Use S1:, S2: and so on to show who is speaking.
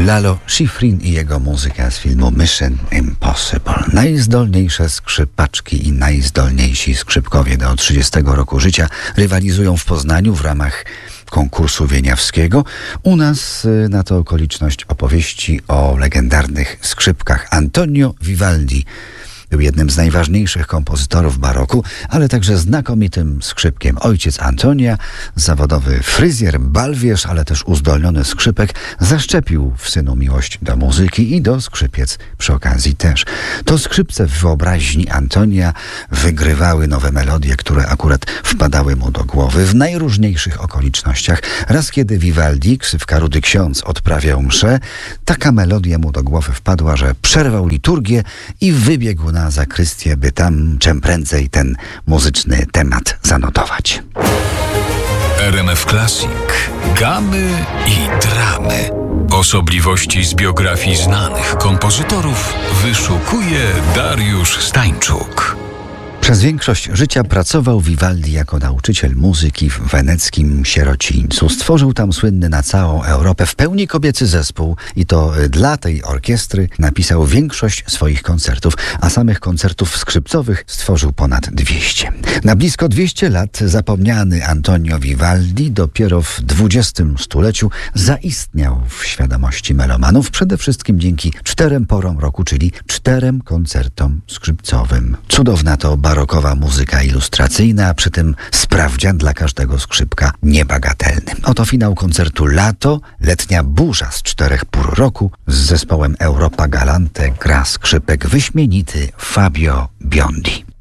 S1: Lalo Schifrin i jego muzyka z filmu Mission Impossible. Najzdolniejsze skrzypaczki i najzdolniejsi skrzypkowie do 30 roku życia rywalizują w Poznaniu w ramach konkursu wieniawskiego. U nas na tę okoliczność opowieści o legendarnych skrzypkach. Antonio Vivaldi był jednym z najważniejszych kompozytorów baroku, ale także znakomitym skrzypkiem. Ojciec Antonia, zawodowy fryzjer, balwierz, ale też uzdolniony skrzypek, zaszczepił w synu miłość do muzyki i do skrzypiec przy okazji też. To skrzypce w wyobraźni Antonia wygrywały nowe melodie, które akurat wpadały mu do głowy w najróżniejszych okolicznościach. Raz kiedy Vivaldi, ksywka Rudy Ksiądz, odprawiał mszę, taka melodia mu do głowy wpadła, że przerwał liturgię i wybiegł na zakrystię, by tam czym prędzej ten muzyczny temat zanotować.
S2: RMF Classic. Gamy i dramy. Osobliwości z biografii znanych kompozytorów wyszukuje Dariusz Stańczuk.
S1: Przez większość życia pracował Vivaldi jako nauczyciel muzyki w weneckim sierocińcu. Stworzył tam słynny na całą Europę w pełni kobiecy zespół i to dla tej orkiestry napisał większość swoich koncertów, a samych koncertów skrzypcowych stworzył ponad 200. Na blisko 200 lat zapomniany Antonio Vivaldi dopiero w XX stuleciu zaistniał w świadomości melomanów, przede wszystkim dzięki 4 porom roku, czyli 4 koncertom skrzypcowym. Cudowna to barokowa muzyka ilustracyjna, a przy tym sprawdzian dla każdego skrzypka niebagatelny. Oto finał koncertu Lato, letnia burza z 4 pór roku. Z zespołem Europa Galante gra skrzypek wyśmienity Fabio Biondi.